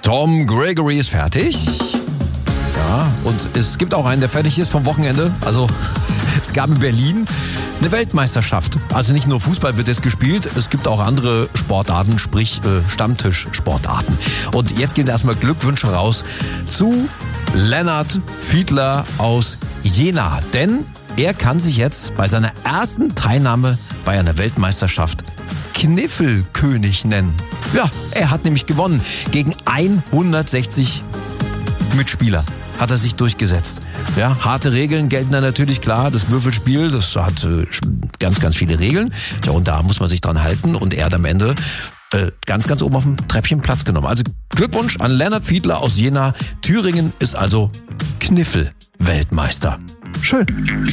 Tom Gregory ist fertig. Ja, und es gibt auch einen, der fertig ist vom Wochenende. Also es gab in Berlin eine Weltmeisterschaft. Also nicht nur Fußball wird jetzt gespielt, es gibt auch andere Sportarten, sprich Stammtischsportarten. Und jetzt gehen erstmal Glückwünsche raus zu Lennart Fiedler aus Jena. Denn er kann sich jetzt bei seiner ersten Teilnahme bei einer Weltmeisterschaft Kniffelkönig nennen. Ja, er hat nämlich gewonnen. Gegen 160 Mitspieler hat er sich durchgesetzt. Ja, harte Regeln gelten da natürlich, klar. Das Würfelspiel, das hat ganz, ganz viele Regeln. Ja, und da muss man sich dran halten. Und er hat am Ende ganz, ganz oben auf dem Treppchen Platz genommen. Also Glückwunsch an Lennart Fiedler aus Jena. Thüringen ist also Kniffel-Weltmeister. Schön.